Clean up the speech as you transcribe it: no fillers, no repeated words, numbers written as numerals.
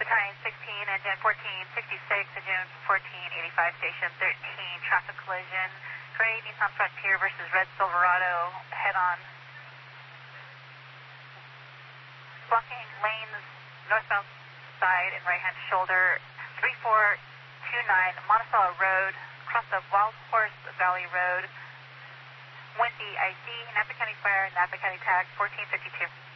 Tyne 16, engine 1466, engine 1485, station 13, traffic collision. Gray Nissan Frontier versus red Silverado, head on. Blocking lanes, northbound side and right hand shoulder, 3429 Monticello Road, cross of Wild Horse Valley Road. Windy, I see Napa County Fire, Napa County Tag 1452.